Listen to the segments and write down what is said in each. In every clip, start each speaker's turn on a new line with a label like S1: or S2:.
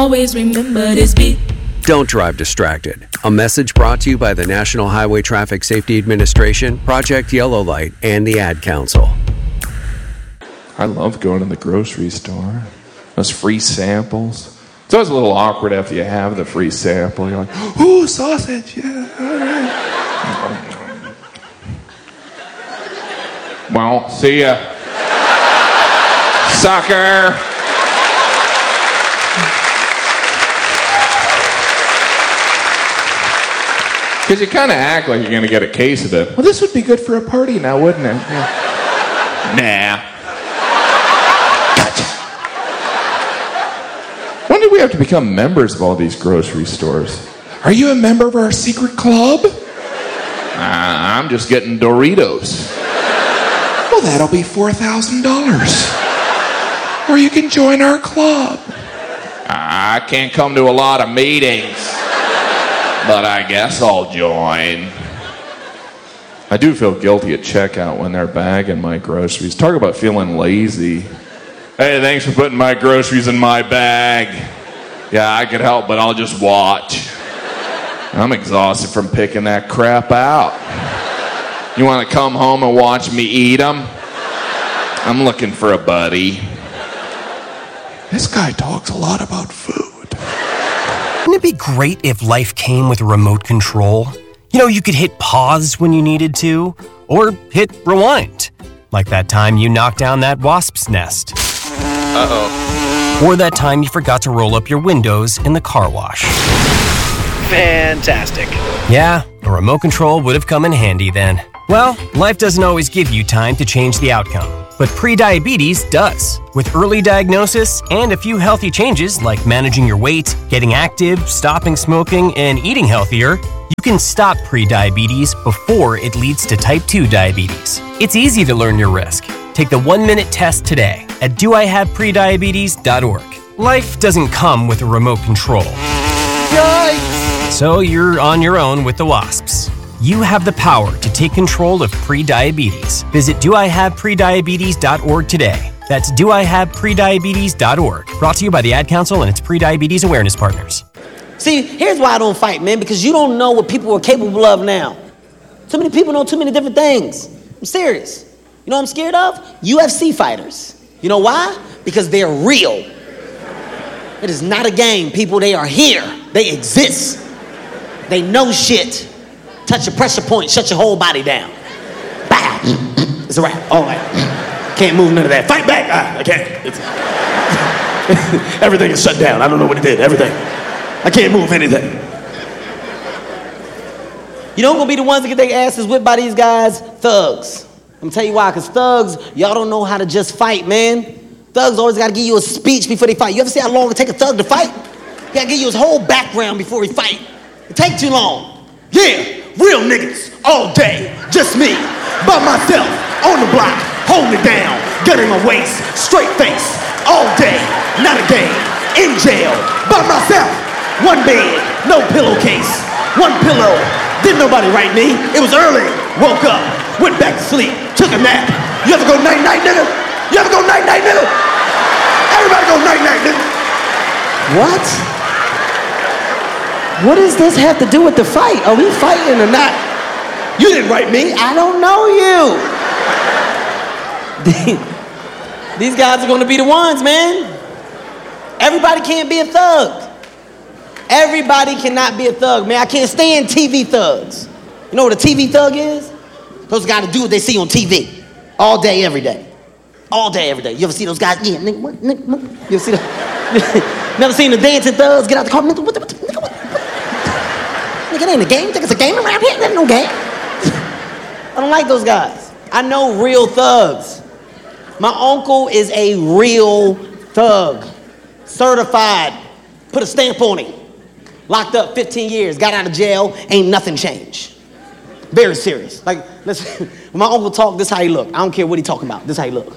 S1: Always remember this beat.
S2: Don't drive distracted. A message brought to you by the National Highway Traffic Safety Administration, Project Yellow Light, and the Ad Council.
S3: I love going to the grocery store. Those free samples. It's always a little awkward after you have the free sample. You're like, ooh, sausage, yeah. Well, see ya. Sucker. Because you kind of act like you're going to get a case of it. Well, this would be good for a party now, wouldn't it? Yeah. Nah. Gotcha. When did we have to become members of all these grocery stores? Are you a member of our secret club? I'm just getting Doritos. Well, that'll be $4,000. Or you can join our club. I can't come to a lot of meetings. But I guess I'll join. I do feel guilty at checkout when they're bagging my groceries. Talk about feeling lazy. Hey, thanks for putting my groceries in my bag. Yeah, I could help, but I'll just watch. I'm exhausted from picking that crap out. You want to come home and watch me eat them? I'm looking for a buddy. This guy talks a lot about food.
S4: Wouldn't it be great if life came with a remote control? You know, you could hit pause when you needed to, or hit rewind, like that time you knocked down that wasp's nest.
S5: Uh-oh.
S4: Or that time you forgot to roll up your windows in the car wash.
S5: Fantastic.
S4: Yeah, a remote control would have come in handy then. Well, life doesn't always give you time to change the outcome, but prediabetes does. With early diagnosis and a few healthy changes like managing your weight, getting active, stopping smoking, and eating healthier, you can stop prediabetes before it leads to type 2 diabetes. It's easy to learn your risk. Take the 1-minute test today at doihaveprediabetes.org. Life doesn't come with a remote control. Yikes! So you're on your own with the wasps. You have the power to take control of prediabetes. Visit doihaveprediabetes.org today. That's doihaveprediabetes.org. Brought to you by the Ad Council and its prediabetes awareness partners.
S6: See, here's why I don't fight, man, because you don't know what people are capable of now. Too many people know too many different things. I'm serious. You know what I'm scared of? UFC fighters. You know why? Because they're real. It is not a game, people. They are here. They exist. They know shit. Touch a pressure point, shut your whole body down. Bow. It's a wrap. All right. Can't move none of that. Fight back. I can't. Everything is shut down. I don't know what it did. Everything. I can't move anything. You know who's gonna be the ones that get their asses whipped by these guys? Thugs. I'm gonna tell you why, because thugs, y'all don't know how to just fight, man. Thugs always gotta give you a speech before they fight. You ever see how long it take a thug to fight? He gotta give you his whole background before he fight. It takes too long. Yeah, real niggas, all day, just me, by myself, on the block, holding it down, gun in my waist, straight face, all day, not a game, in jail, by myself, one bed, no pillowcase, one pillow, didn't nobody write me, it was early, woke up, went back to sleep, took a nap. You ever go night-night, nigga? You ever go night-night, nigga? Everybody go night-night, nigga. What? What does this have to do with the fight? Are we fighting or not? You didn't write me. I don't know you. These guys are going to be the ones, man. Everybody can't be a thug. Everybody cannot be a thug, man. I can't stand TV thugs. You know what a TV thug is? Those guys do what they see on TV. All day, every day. All day, every day. You ever see those guys? Yeah, nigga, what? Nigga, what? You ever see them? Never seen the dancing thugs get out the car? Nigga, what? Nigga, it ain't a game. You think it's a game around here? There's no game. I don't like those guys. I know real thugs. My uncle is a real thug. Certified. Put a stamp on him. Locked up 15 years. Got out of jail. Ain't nothing changed. Very serious. Like, listen, when my uncle talk, this how he look. I don't care what he talking about. This how he look.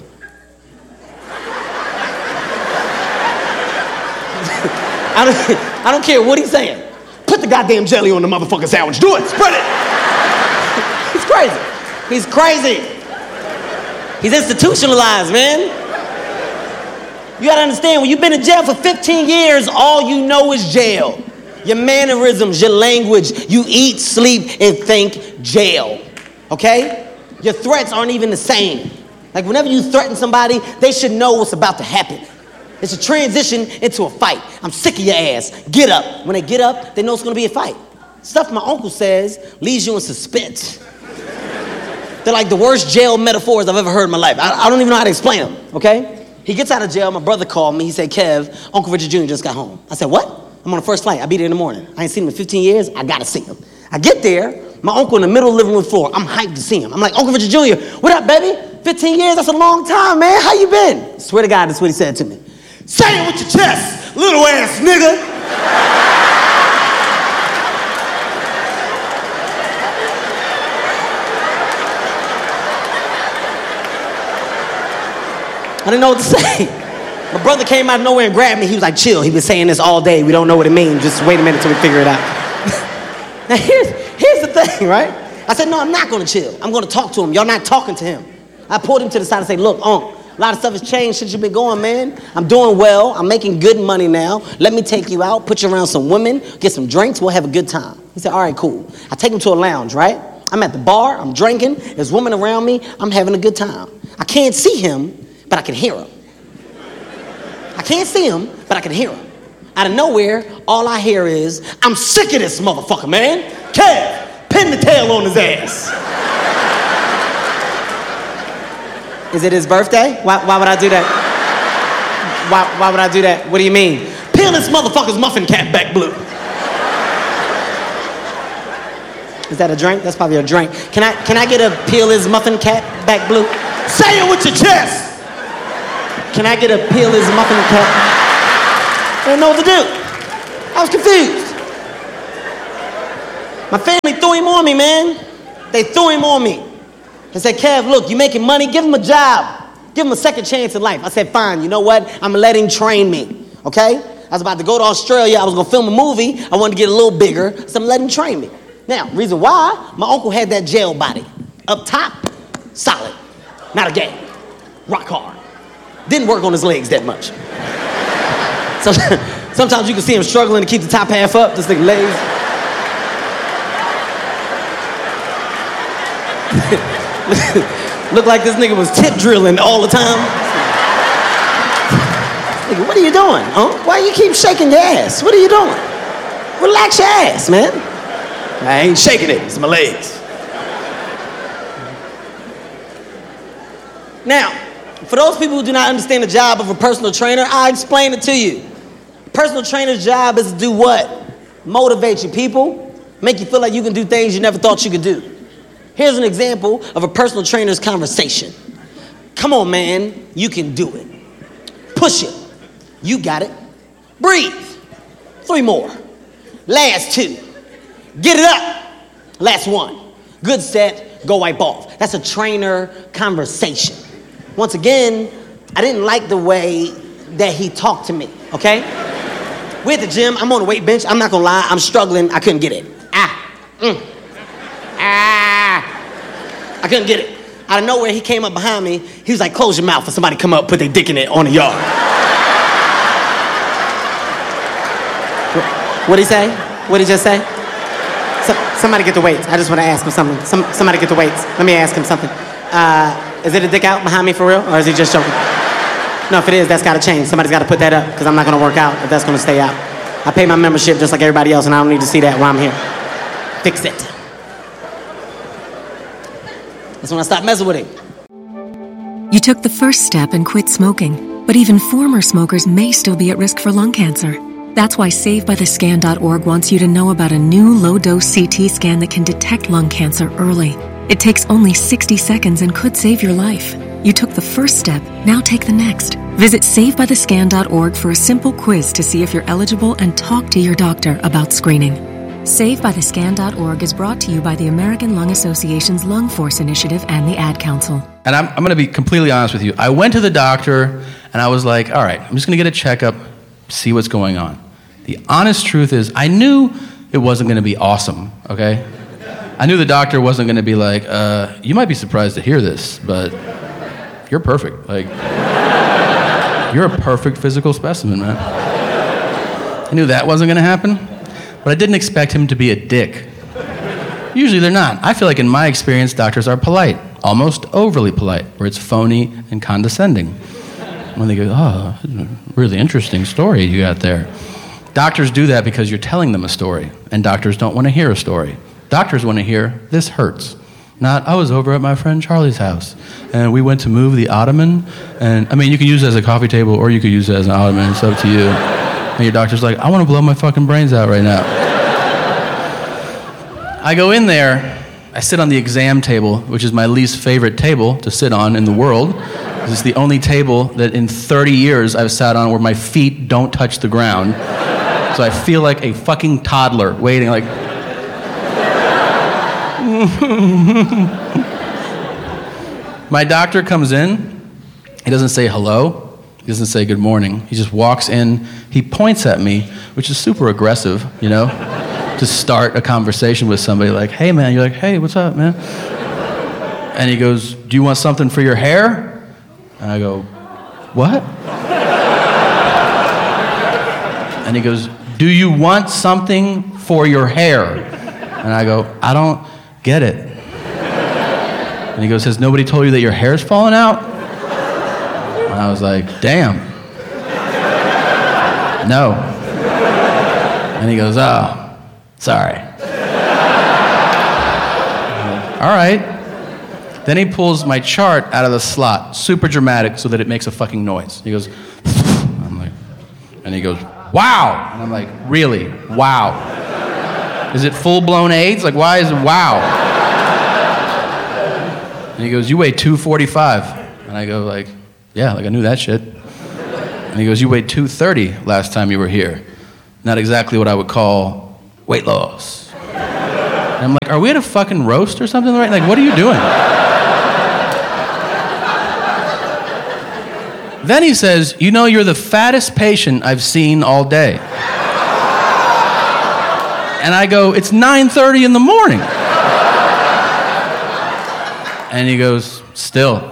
S6: I don't care what he's saying. Put the goddamn jelly on the motherfucking sandwich. Do it. Spread it. He's crazy. He's crazy. He's institutionalized, man. You gotta understand, when you've been in jail for 15 years, all you know is jail. Your mannerisms, your language, you eat, sleep, and think jail, okay? Your threats aren't even the same. Like whenever you threaten somebody, they should know what's about to happen. It's a transition into a fight. I'm sick of your ass. Get up. When they get up, they know it's gonna be a fight. Stuff my uncle says leaves you in suspense. They're like the worst jail metaphors I've ever heard in my life. I don't even know how to explain them, okay? He gets out of jail, my brother called me, he said, Kev, Uncle Richard Jr. just got home. I said, what? I'm on the first flight, I'll be there in the morning. I ain't seen him in 15 years, I gotta see him. I get there, my uncle in the middle of the living room floor, I'm hyped to see him. I'm like, Uncle Richard Jr., what up, baby? 15 years, that's a long time, man, how you been? Swear to God, that's what he said to me. Say it with your chest, little ass nigga. I didn't know what to say. My brother came out of nowhere and grabbed me. He was like, chill. He's been saying this all day. We don't know what it means. Just wait a minute till we figure it out. Now, here's the thing, right? I said, no, I'm not going to chill. I'm going to talk to him. Y'all not talking to him. I pulled him to the side and said, look, a lot of stuff has changed since you've been going, man. I'm doing well. I'm making good money now. Let me take you out, put you around some women, get some drinks. We'll have a good time. He said, all right, cool. I take him to a lounge, right? I'm at the bar. I'm drinking. There's women around me. I'm having a good time. I can't see him, but I can hear him. I can't see him, but I can hear him. Out of nowhere, all I hear is, I'm sick of this motherfucker, man. Kev, pin the tail on his ass. Is it his birthday? Why would I do that? Why would I do that? What do you mean? Peel this motherfucker's muffin cap back blue. Is that a drink? That's probably a drink. Can I get a peel his muffin cap back blue? Say it with your chest. Can I get a peel his muffin cap? I didn't know what to do. I was confused. My family threw him on me, man. They threw him on me. They said, Kev, look, you making money, give him a job. Give him a second chance in life. I said, fine, you know what? I'm gonna let him train me, okay? I was about to go to Australia. I was gonna film a movie. I wanted to get a little bigger, so I'm letting him train me. Now, reason why, my uncle had that jail body. Up top, solid. Not a game. Rock hard. Didn't work on his legs that much. So, sometimes you can see him struggling to keep the top half up, just like legs. Look like this nigga was tip drilling all the time. Nigga, what are you doing, huh? Why you keep shaking your ass? What are you doing? Relax your ass, man. I ain't shaking it, it's my legs. Now, for those people who do not understand the job of a personal trainer, I'll explain it to you. A personal trainer's job is to do what? Motivate you, people. Make you feel like you can do things you never thought you could do. Here's an example of a personal trainer's conversation. Come on, man, you can do it. Push it. You got it. Breathe. 3 more. Last 2. Get it up. Last 1. Good set, go wipe off. That's a trainer conversation. Once again, I didn't like the way that he talked to me, okay? We're at the gym, I'm on the weight bench, I'm not gonna lie, I'm struggling, I couldn't get it. I couldn't get it. Out of nowhere, he came up behind me, he was like, close your mouth for somebody come up, put their dick in it on the yard. What'd he say? What'd he just say? Somebody get the weights, I just wanna ask him something. Somebody get the weights, let me ask him something. Is it a dick out behind me for real, or is he just joking? No, if it is, that's gotta change. Somebody's gotta put that up, because I'm not gonna work out if that's gonna stay out. I pay my membership just like everybody else, and I don't need to see that while I'm here. Fix it. That's when I stopped messing with him.
S1: You took the first step and quit smoking, but even former smokers may still be at risk for lung cancer. That's why SaveByTheScan.org wants you to know about a new low-dose CT scan that can detect lung cancer early. It takes only 60 seconds and could save your life. You took the first step, now take the next. Visit SaveByTheScan.org for a simple quiz to see if you're eligible and talk to your doctor about screening. SaveByTheScan.org is brought to you by the American Lung Association's Lung Force Initiative and the Ad Council.
S7: And I'm going to be completely honest with you. I went to the doctor and I was like, all right, I'm just going to get a checkup, see what's going on. The honest truth is I knew it wasn't going to be awesome, okay? I knew the doctor wasn't going to be like, you might be surprised to hear this, but you're perfect. Like, You're a perfect physical specimen, man. I knew that wasn't going to happen, but I didn't expect him to be a dick. Usually they're not. I feel like in my experience, doctors are polite, almost overly polite, where it's phony and condescending. When they go, oh, really interesting story you got there. Doctors do that because you're telling them a story, and doctors don't want to hear a story. Doctors want to hear, this hurts. Not, I was over at my friend Charlie's house, and we went to move the ottoman, and, I mean, you can use it as a coffee table, or you could use it as an ottoman, it's up to you. And your doctor's like, I want to blow my fucking brains out right now. I go in there, I sit on the exam table, which is my least favorite table to sit on in the world. This is the only table that in 30 years I've sat on where my feet don't touch the ground. So I feel like a fucking toddler waiting like... My doctor comes in, he doesn't say hello, he doesn't say good morning, he just walks in, he points at me, which is super aggressive, you know, to start a conversation with somebody like, hey man, you're like, hey, what's up, man? And he goes, do you want something for your hair? And I go, what? And he goes, do you want something for your hair? And I go, I don't get it. And he goes, has nobody told you that your hair's falling out? And I was like, damn. No. And he goes, oh, sorry. All right. Then he pulls my chart out of the slot, super dramatic, so that it makes a fucking noise. He goes, I'm like, and he goes, wow. And I'm like, really? Wow. Is it full-blown AIDS? Like, why is it wow? And he goes, you weigh 245. And I go like, yeah, like I knew that shit. And he goes, you weighed 230 last time you were here. Not exactly what I would call weight loss. And I'm like, are we at a fucking roast or something? Right? Like, what are you doing? Then he says, you know, you're the fattest patient I've seen all day. And I go, it's 9:30 in the morning. And he goes, still.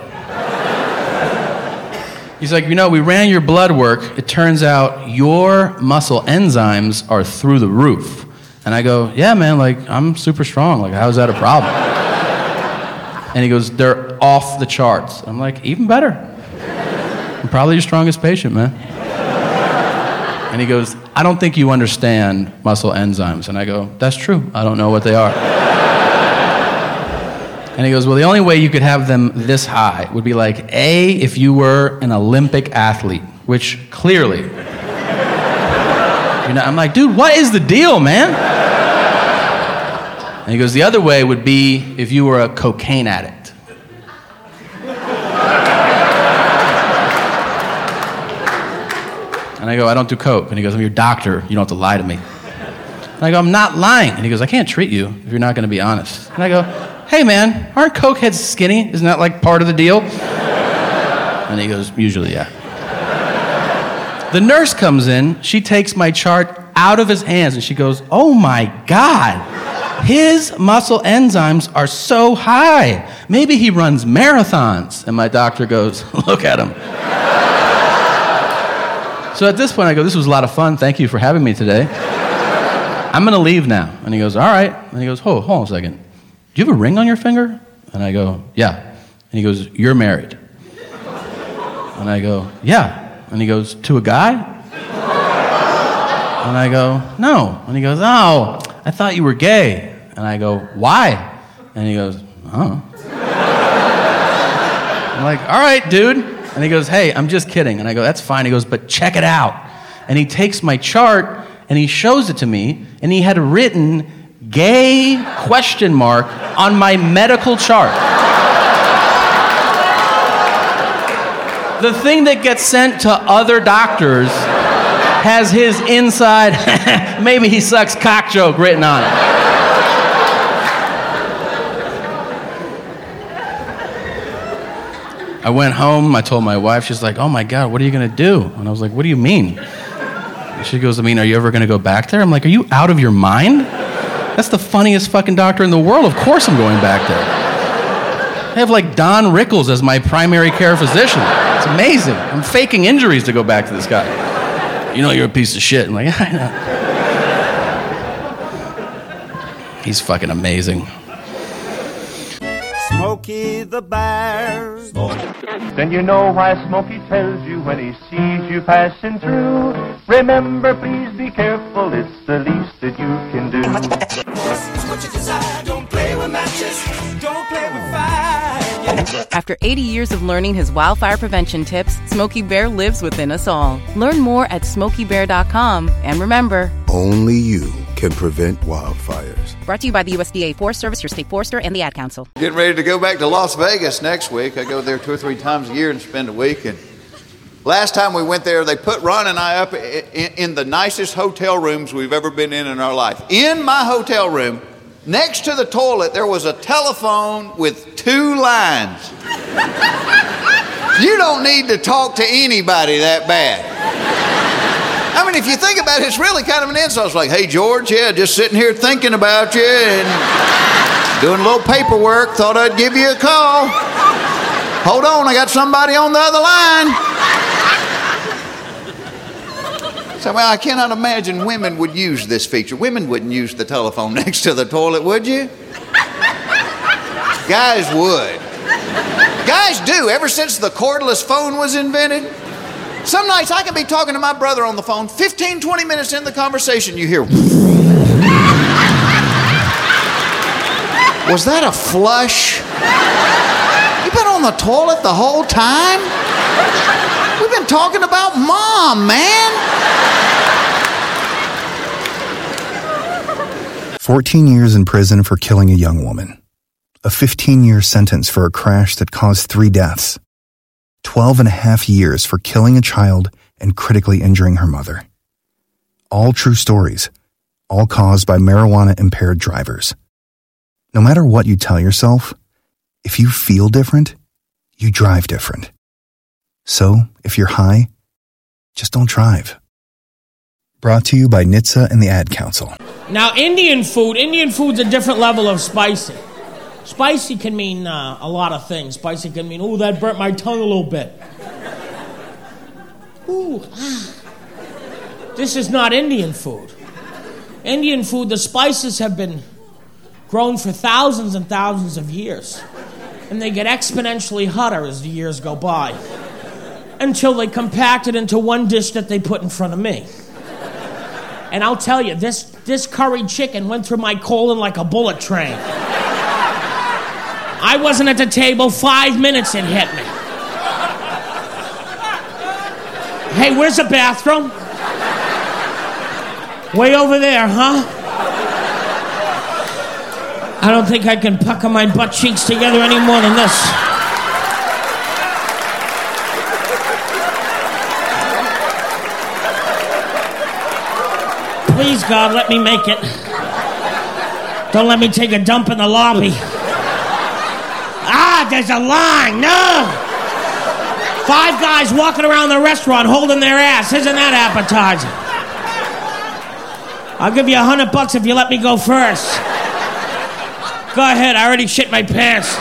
S7: He's like, you know, we ran your blood work. It turns out your muscle enzymes are through the roof. And I go, yeah, man, like, I'm super strong. Like, how is that a problem? And he goes, they're off the charts. I'm like, even better. I'm probably your strongest patient, man. And he goes, I don't think you understand muscle enzymes. And I go, that's true. I don't know what they are. And he goes, well, the only way you could have them this high would be like, A, if you were an Olympic athlete, which clearly, you know, I'm like, dude, what is the deal, man? And he goes, the other way would be if you were a cocaine addict. And I go, I don't do coke. And he goes, I'm your doctor. You don't have to lie to me. And I go, I'm not lying. And he goes, I can't treat you if you're not going to be honest. And I go, hey, man, aren't cokeheads skinny? Isn't that like part of the deal? And he goes, usually, yeah. The nurse comes in. She takes my chart out of his hands, and she goes, oh, my God. His muscle enzymes are so high. Maybe he runs marathons. And my doctor goes, look at him. So at this point, I go, this was a lot of fun. Thank you for having me today. I'm going to leave now. And he goes, all right. And he goes, hold on a second. Do you have a ring on your finger? And I go, yeah. And he goes, you're married. And I go, yeah. And he goes, to a guy? And I go, no. And he goes, oh, I thought you were gay. And I go, why? And he goes, oh. I'm like, all right, dude. And he goes, hey, I'm just kidding. And I go, that's fine. He goes, but check it out. And he takes my chart and he shows it to me, and he had written gay ? On my medical chart. The thing that gets sent to other doctors has his inside, maybe he sucks cock joke written on it. I went home, I told my wife, she's like, oh my God, what are you going to do? And I was like, what do you mean? And she goes, I mean, are you ever going to go back there? I'm like, are you out of your mind? That's the funniest fucking doctor in the world. Of course I'm going back there. I have like Don Rickles as my primary care physician. It's amazing. I'm faking injuries to go back to this guy. You know you're a piece of shit. I'm like, I know. He's fucking amazing.
S8: Smokey the Bear.
S9: Then you know why Smokey tells you when he sees you passing through. Remember, please be careful, it's the least that you can do.
S8: What you desire, don't play with matches, don't play with fire.
S10: After 80 years of learning his wildfire prevention tips, Smokey Bear lives within us all. Learn more at SmokeyBear.com. And remember,
S11: only you can prevent wildfires.
S10: Brought to you by the USDA Forest Service, your state forester, and the Ad Council.
S12: Getting ready to go back to Las Vegas next week. I go there 2 or 3 times a year and spend a week. And last time we went there, they put Ron and I up in the nicest hotel rooms we've ever been in our life. In my hotel room, next to the toilet, there was a telephone with 2 lines. You don't need to talk to anybody that bad. I mean, if you think about it, it's really kind of an insult. It's like, hey, George, yeah, just sitting here thinking about you and doing a little paperwork. Thought I'd give you a call. Hold on, I got somebody on the other line. So, well, I cannot imagine women would use this feature. Women wouldn't use the telephone next to the toilet, would you? Guys would. Guys do. Ever since the cordless phone was invented, some nights I can be talking to my brother on the phone, 15, 20 minutes in the conversation, you hear, was that a flush? You been on the toilet the whole time? We've been talking about Mom, man.
S11: 14 years in prison for killing a young woman. A 15-year sentence for a crash that caused 3 deaths. 12 and a half years for killing a child and critically injuring her mother. All true stories, all caused by marijuana-impaired drivers. No matter what you tell yourself, if you feel different, you drive different. So, if you're high, just don't drive. Brought to you by NHTSA and the Ad Council.
S13: Now, Indian food's a different level of spicy. Spicy can mean a lot of things. Spicy can mean, ooh, that burnt my tongue a little bit. Ooh, This is not Indian food. Indian food, the spices have been grown for thousands and thousands of years. And they get exponentially hotter as the years go by. Until they compact it into one dish that they put in front of me. And I'll tell you, this curried chicken went through my colon like a bullet train. I wasn't at the table 5 minutes, it hit me. Hey, where's the bathroom? Way over there, huh? I don't think I can pucker my butt cheeks together any more than this. Please, God, let me make it. Don't let me take a dump in the lobby. There's a line. No! 5 guys walking around the restaurant holding their ass. Isn't that appetizing? I'll give you $100 if you let me go first. Go ahead, I already shit my pants.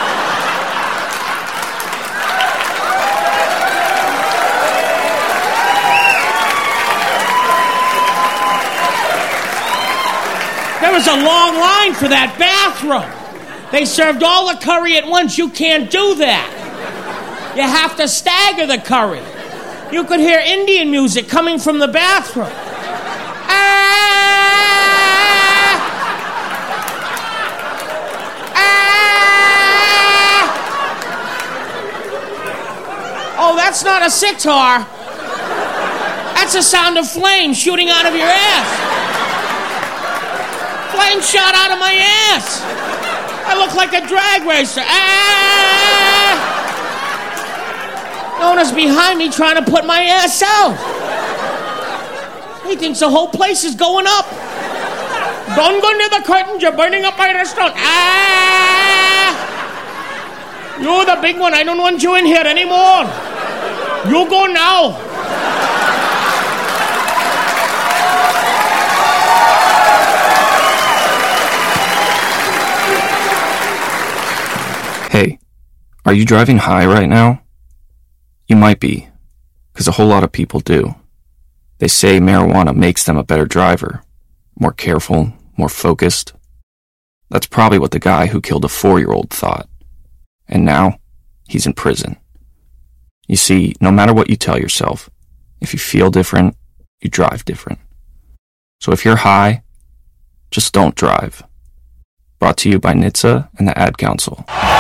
S13: There was a long line for that bathroom. They served all the curry at once. You can't do that. You have to stagger the curry. You could hear Indian music coming from the bathroom. Oh, that's not a sitar. That's the sound of flame shooting out of your ass. Flame shot out of my ass. I look like a drag racer. Nona's behind me trying to put my ass out. He thinks the whole place is going up. Don't go near the curtains, you're burning up my restaurant. You're the big one, I don't want you in here anymore. You go now.
S14: Hey, are you driving high right now? He might be, because a whole lot of people do. They say marijuana makes them a better driver, more careful, more focused. That's probably what the guy who killed a 4-year-old thought. And now, he's in prison. You see, no matter what you tell yourself, if you feel different, you drive different. So if you're high, just don't drive. Brought to you by NHTSA and the Ad Council.